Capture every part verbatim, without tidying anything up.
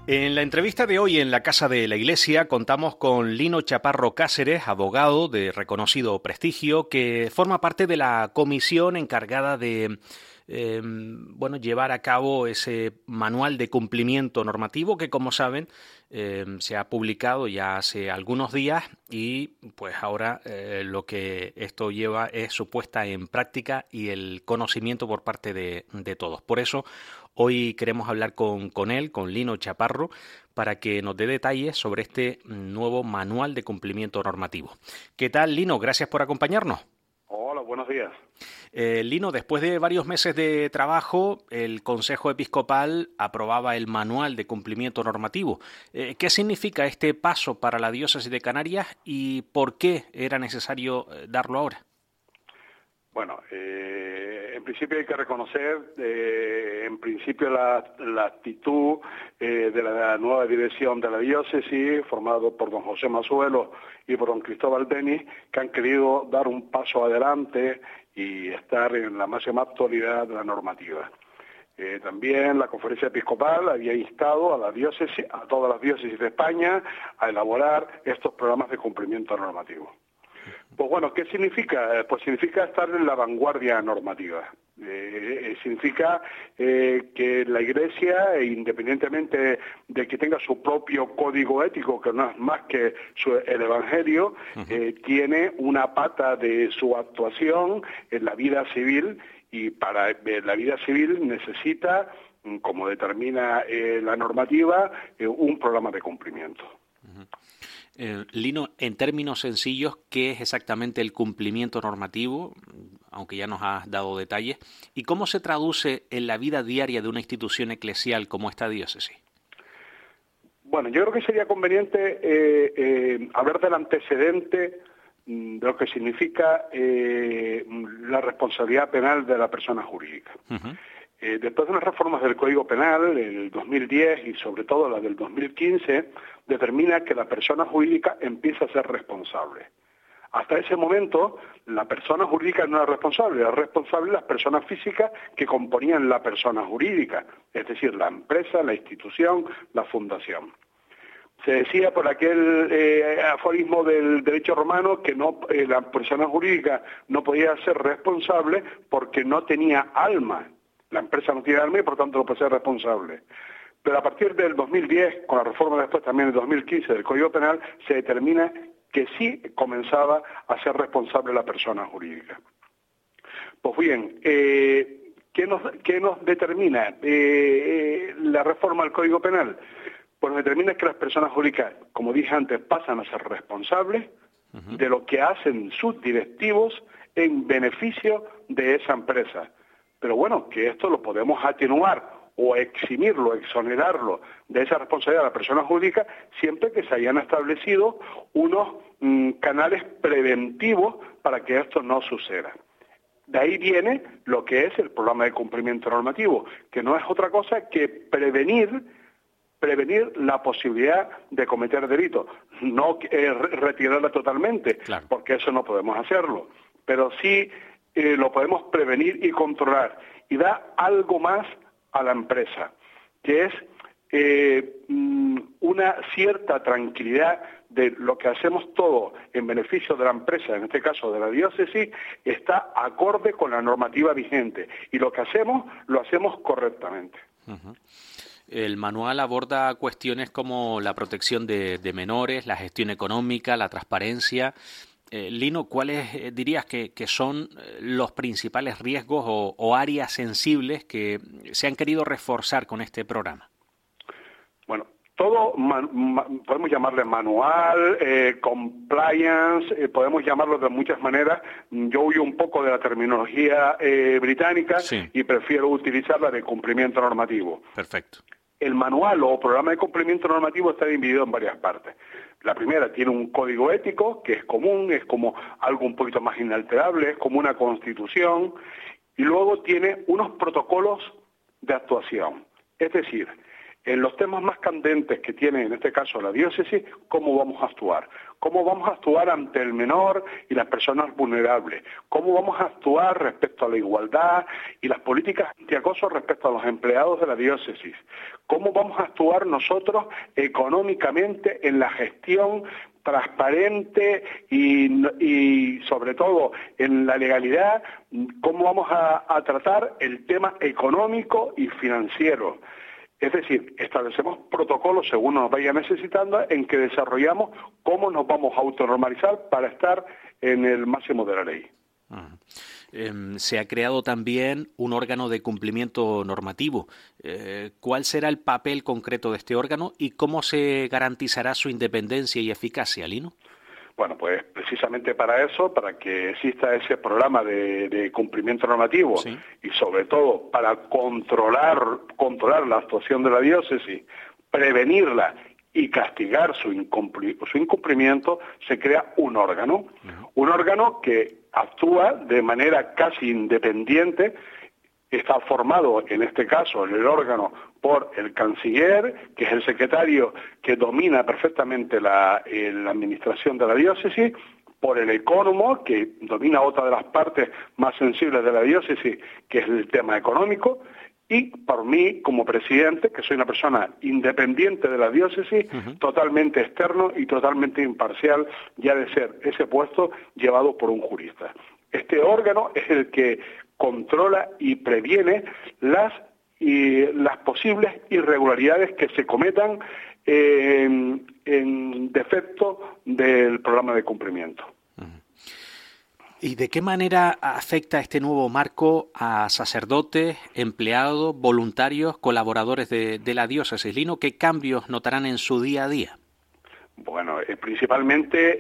En la entrevista de hoy en la Casa de la Iglesia contamos con Lino Chaparro Cáceres, abogado de reconocido prestigio, que forma parte de la comisión encargada de eh, bueno, llevar a cabo ese manual de cumplimiento normativo que, como saben, eh, se ha publicado ya hace algunos días y pues ahora eh, lo que esto lleva es su puesta en práctica y el conocimiento por parte de, de todos. Por eso hoy queremos hablar con, con él, con Lino Chaparro, para que nos dé detalles sobre este nuevo manual de cumplimiento normativo. ¿Qué tal, Lino? Gracias por acompañarnos. Hola, buenos días. Eh, Lino, después de varios meses de trabajo, el Consejo Episcopal aprobaba el manual de cumplimiento normativo. Eh, ¿Qué significa este paso para la diócesis de Canarias y por qué era necesario darlo ahora? Bueno, eh, en principio hay que reconocer, eh, en principio, la, la actitud eh, de la nueva dirección de la diócesis, formado por don José Mazuelo y por don Cristóbal Denis, que han querido dar un paso adelante y estar en la máxima actualidad de la normativa. Eh, también la Conferencia Episcopal había instado a la diócesis, a todas las diócesis de España, a elaborar estos programas de cumplimiento normativo. Pues bueno, ¿qué significa? Pues significa estar en la vanguardia normativa. Eh, significa eh, que la Iglesia, independientemente de que tenga su propio código ético, que no es más que su, el Evangelio, eh, tiene una pata de su actuación en la vida civil, y para eh, la vida civil necesita, como determina eh, la normativa, eh, un programa de cumplimiento. Eh, Lino, en términos sencillos, ¿qué es exactamente el cumplimiento normativo? Aunque ya nos has dado detalles. ¿Y cómo se traduce en la vida diaria de una institución eclesial como esta diócesis? Bueno, yo creo que sería conveniente eh, eh, hablar del antecedente de lo que significa eh, la responsabilidad penal de la persona jurídica. Uh-huh. Eh, después de las reformas del Código Penal, el dos mil diez y sobre todo la del dos mil quince, determina que la persona jurídica empieza a ser responsable. Hasta ese momento, la persona jurídica no era responsable, era responsable las personas físicas que componían la persona jurídica, es decir, la empresa, la institución, la fundación. Se decía por aquel eh, aforismo del derecho romano que no, eh, la persona jurídica no podía ser responsable porque no tenía alma. La empresa no tiene alma y por tanto no puede ser responsable. Pero a partir del dos mil diez, con la reforma después también del dos mil quince del Código Penal, se determina que sí comenzaba a ser responsable la persona jurídica. Pues bien, eh, ¿qué, nos, ¿qué nos determina eh, la reforma del Código Penal? Pues nos determina que las personas jurídicas, como dije antes, pasan a ser responsables uh-huh. de lo que hacen sus directivos en beneficio de esa empresa. Pero bueno, que esto lo podemos atenuar o eximirlo, exonerarlo de esa responsabilidad de la persona jurídica siempre que se hayan establecido unos mmm, canales preventivos para que esto no suceda. De ahí viene lo que es el programa de cumplimiento normativo, que no es otra cosa que prevenir, prevenir la posibilidad de cometer delitos, no eh, retirarla totalmente, claro. Porque eso no podemos hacerlo, pero sí eh, lo podemos prevenir y controlar, y da algo más a la empresa, que es eh, una cierta tranquilidad de lo que hacemos todo en beneficio de la empresa, en este caso de la diócesis, está acorde con la normativa vigente, y lo que hacemos, lo hacemos correctamente. Uh-huh. El manual aborda cuestiones como la protección de, de menores, la gestión económica, la transparencia. Eh, Lino, ¿cuáles eh, dirías que, que son los principales riesgos o, o áreas sensibles que se han querido reforzar con este programa? Bueno, todo man, man, podemos llamarle manual, eh, compliance, eh, podemos llamarlo de muchas maneras. Yo huyo un poco de la terminología eh, británica sí. y prefiero utilizar la de cumplimiento normativo. Perfecto. El manual o programa de cumplimiento normativo está dividido en varias partes. La primera tiene un código ético que es común, es como algo un poquito más inalterable, es como una constitución, y luego tiene unos protocolos de actuación. Es decir, en los temas más candentes que tiene en este caso la diócesis, cómo vamos a actuar. Cómo vamos a actuar ante el menor y las personas vulnerables. Cómo vamos a actuar respecto a la igualdad y las políticas antiacoso respecto a los empleados de la diócesis. Cómo vamos a actuar nosotros económicamente en la gestión transparente y, y sobre todo en la legalidad, cómo vamos a, a tratar el tema económico y financiero. Es decir, establecemos protocolos según nos vaya necesitando en que desarrollamos cómo nos vamos a autonormalizar para estar en el máximo de la ley. Uh-huh. Eh, se ha creado también un órgano de cumplimiento normativo. Eh, ¿Cuál será el papel concreto de este órgano y cómo se garantizará su independencia y eficacia, Lino? Bueno, pues precisamente para eso, para que exista ese programa de, de cumplimiento normativo, sí, y sobre todo para controlar, controlar la actuación de la diócesis, prevenirla y castigar su, incumpli su incumplimiento, se crea un órgano, uh-huh. un órgano que actúa de manera casi independiente. Está formado, en este caso, en el órgano, por el canciller, que es el secretario que domina perfectamente la, eh, la administración de la diócesis, por el ecónomo, que domina otra de las partes más sensibles de la diócesis, que es el tema económico, y por mí, como presidente, que soy una persona independiente de la diócesis, uh-huh. totalmente externo y totalmente imparcial, ya de ser ese puesto llevado por un jurista. Este órgano es el que controla y previene las, y, las posibles irregularidades que se cometan eh, en defecto del programa de cumplimiento. ¿Y de qué manera afecta este nuevo marco a sacerdotes, empleados, voluntarios, colaboradores de, de la diócesis? Lino, ¿qué cambios notarán en su día a día? Bueno, eh, principalmente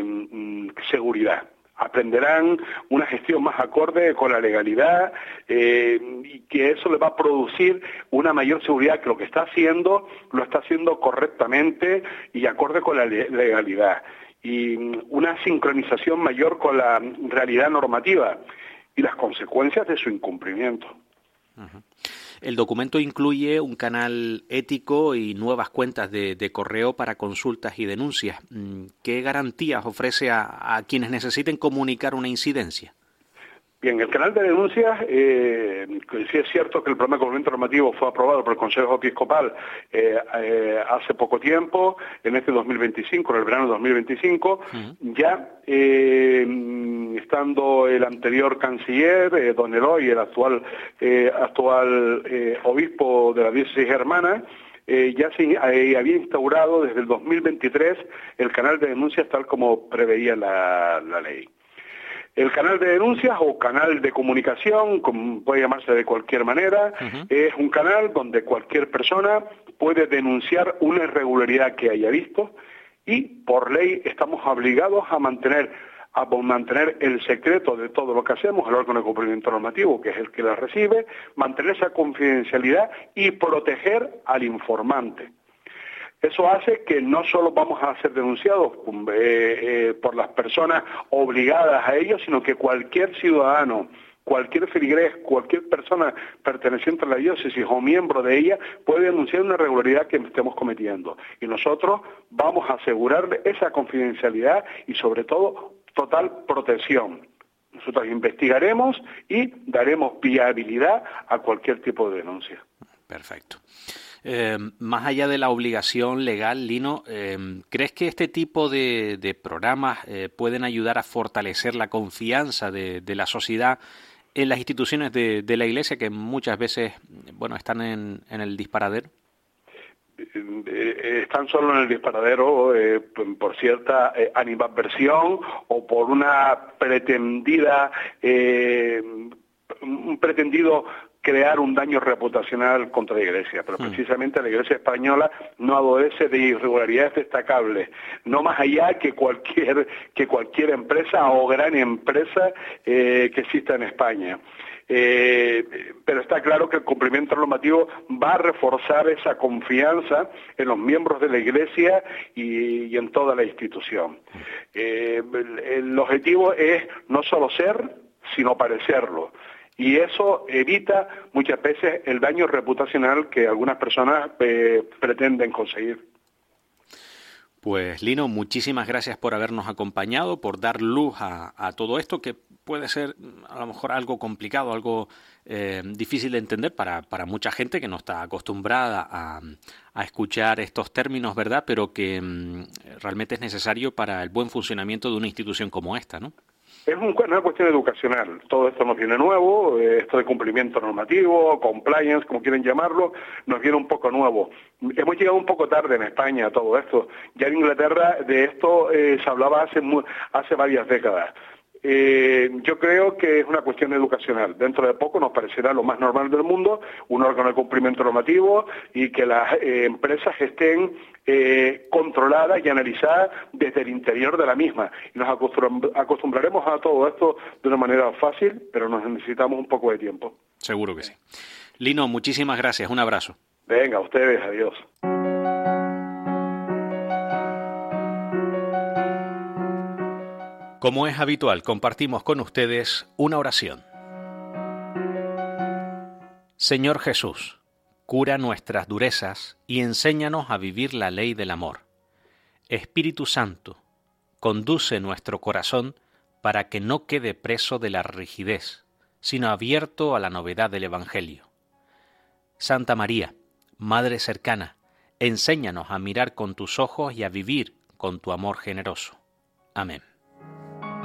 eh, seguridad. Aprenderán una gestión más acorde con la legalidad eh, y que eso le va a producir una mayor seguridad, que lo que está haciendo lo está haciendo correctamente y acorde con la legalidad, y una sincronización mayor con la realidad normativa y las consecuencias de su incumplimiento. Uh-huh. El documento incluye un canal ético y nuevas cuentas de, de correo para consultas y denuncias. ¿Qué garantías ofrece a, a quienes necesiten comunicar una incidencia? Bien, el canal de denuncias, eh, sí es cierto que el programa de cumplimiento normativo fue aprobado por el Consejo Episcopal eh, eh, hace poco tiempo, en este dos mil veinticinco, en el verano de dos mil veinticinco, uh-huh. ya eh, estando el anterior canciller, eh, don Eloy, el actual, eh, actual eh, obispo de la diócesis hermana, Eh, ya se eh, había instaurado desde el dos mil veintitrés el canal de denuncias tal como preveía la, la ley. El canal de denuncias o canal de comunicación, como puede llamarse de cualquier manera, uh-huh. es un canal donde cualquier persona puede denunciar una irregularidad que haya visto y por ley estamos obligados a mantener a mantener el secreto de todo lo que hacemos, el órgano de cumplimiento normativo, que es el que la recibe, mantener esa confidencialidad y proteger al informante. Eso hace que no solo vamos a ser denunciados eh, eh, por las personas obligadas a ello, sino que cualquier ciudadano, cualquier feligrés, cualquier persona perteneciente a la diócesis o miembro de ella puede denunciar una irregularidad que estemos cometiendo. Y nosotros vamos a asegurarle esa confidencialidad y sobre todo total protección. Nosotros investigaremos y daremos viabilidad a cualquier tipo de denuncia. Perfecto. Eh, más allá de la obligación legal, Lino, eh, ¿crees que este tipo de, de programas eh, pueden ayudar a fortalecer la confianza de, de la sociedad en las instituciones de, de la Iglesia que muchas veces, bueno, están en, en el disparadero? Están solo en el disparadero eh, por cierta eh, animadversión o por una pretendida, eh, un pretendido crear un daño reputacional contra la Iglesia, pero precisamente la Iglesia española no adolece de irregularidades destacables, no más allá que cualquier que cualquier empresa o gran empresa eh, que exista en España. Eh, pero está claro que el cumplimiento normativo va a reforzar esa confianza en los miembros de la Iglesia y, y en toda la institución. Eh, el, el objetivo es no solo ser, sino parecerlo. y eso evita muchas veces el daño reputacional que algunas personas eh, pretenden conseguir. Pues Lino, muchísimas gracias por habernos acompañado, por dar luz a, a todo esto, que puede ser a lo mejor algo complicado, algo eh, difícil de entender para, para mucha gente que no está acostumbrada a, a escuchar estos términos, ¿verdad? Pero que mm, realmente es necesario para el buen funcionamiento de una institución como esta, ¿no? Es un, una cuestión educacional. Todo esto nos viene nuevo, esto de cumplimiento normativo, compliance, como quieren llamarlo, nos viene un poco nuevo. Hemos llegado un poco tarde en España a todo esto. Ya en Inglaterra de esto eh, se hablaba hace, hace varias décadas. Eh, yo creo que es una cuestión educacional. Dentro de poco nos parecerá lo más normal del mundo, un órgano de cumplimiento normativo y que las eh, empresas estén eh, controladas y analizadas desde el interior de la misma. Y nos acostumbr- acostumbraremos a todo esto de una manera fácil, pero nos necesitamos un poco de tiempo. Seguro que sí. Lino, muchísimas gracias. Un abrazo. Venga, a ustedes, adiós. Como es habitual, compartimos con ustedes una oración. Señor Jesús, cura nuestras durezas y enséñanos a vivir la ley del amor. Espíritu Santo, conduce nuestro corazón para que no quede preso de la rigidez, sino abierto a la novedad del Evangelio. Santa María, Madre cercana, enséñanos a mirar con tus ojos y a vivir con tu amor generoso. Amén.